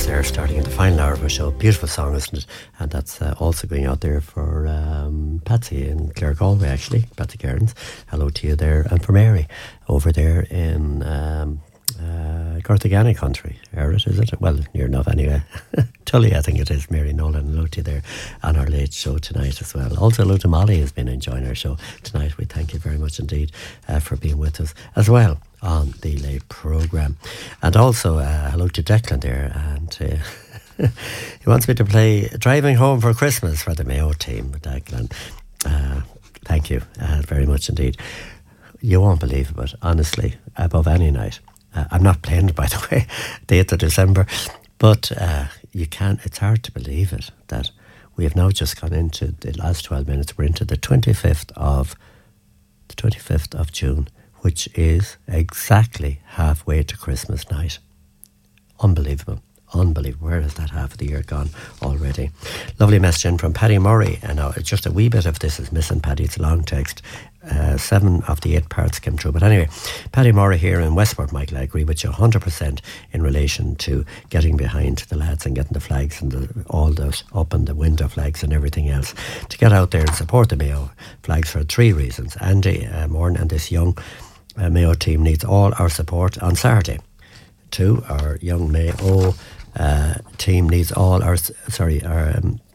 Stars there, starting in the final hour of our show. Beautiful song, isn't it? And that's also going out there for Patsy in Clare Galway, actually. Patsy Cairns. Hello to you there. And for Mary over there in Carthagena country. Errit, is it? Well, near enough anyway. Tully, I think it is. Mary Nolan. Hello to you there on our late show tonight as well. Also, hello to Molly, who's been enjoying our show tonight. We thank you very much indeed for being with us as well on the late programme. And also hello to Declan there, and he wants me to play Driving Home for Christmas for the Mayo team. Declan, thank you very much indeed. You won't believe it, but honestly, above any night, I'm not playing it, by the way, the 8th of December, but you can't, it's hard to believe it, that we have now just gone into the last 12 minutes. We're into the 25th of June, which is exactly halfway to Christmas night. Unbelievable. Unbelievable. Where has that half of the year gone already? Lovely message in from Paddy Murray. And just a wee bit of this is missing, Paddy. It's a long text. 7 of the 8 parts came through. But anyway, Paddy Murray here in Westport, Michael, I agree with you 100% in relation to getting behind the lads and getting the flags and all those up and the window flags and everything else. To get out there and support the Mayo flags for 3 reasons. Andy Moran and this young Mayo team needs all our support on Saturday. 2, our young Mayo team needs all our